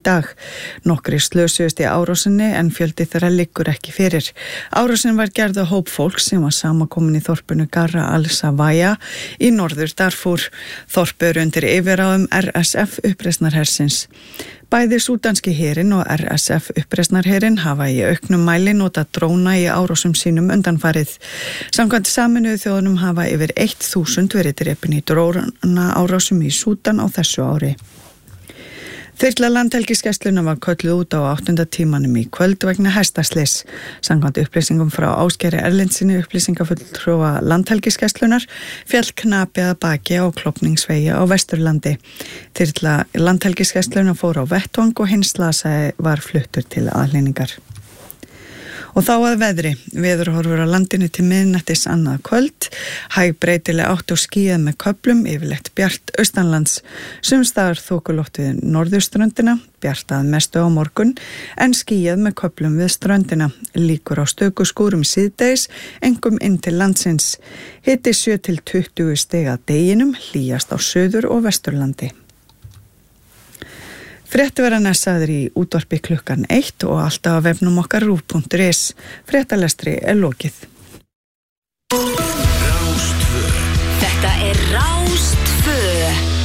dag. Nokkrir slösuðust í árásinni en fjöldi þeirra liggur ekki fyrir. Árásin var gerð á hóp fólks sem var samankomin í þorpinu Garra al-Sawaya í norður Darfur. Þorpið er undir yfirráðum RSF uppreisnarhersins. Bæði súdanski herinn og RSF uppreisnarherinn hafa í auknum mæli notað dróna í árásum sínum undanfarið. Samkvæmt Sameinuðu þjóðunum hafa yfir 1000 verið drepin í dróna árásum í Súdan á þessu ári. Þyrla Landhelgisgæslunnar var kölluð út á 8. tímanum í kvöld vegna hestaslyss. Samkvæmt upplýsingum frá Ásgeiri Erlendssyni upplýsingafulltrúa Landhelgisgæslunnar féll knapi að baki á klofningsvegi á Vesturlandi. Þyrla Landhelgisgæslunnar fór á vettvang og hinn slasaði var fluttur til aðhlynningar. Og þá að veðri. Veðurhorfur á landinu til miðnættis annað kvöld. Hæg breytileg átt og skýjað með köflum, yfirleitt bjart austanlands. Sums staðar þokuloft við norðurströndina, bjart að mestu á morgun, en skýjað með köflum við ströndina. Líkur á stöku skúrum síðdegis, einkum inn til landsins. Hiti 7 til 20 stig að deginum, hlýjast á Suður- og Vesturlandi. Fréttir verða næssaðir í útvarpi klukkan 1 og alltaf á vefnum okkar rúv.is. Fréttalestri er lokið.